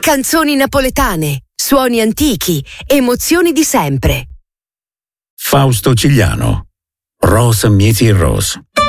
Canzoni napoletane, suoni antichi, emozioni di sempre. Fausto Cigliano, Rosa Mieti Rose.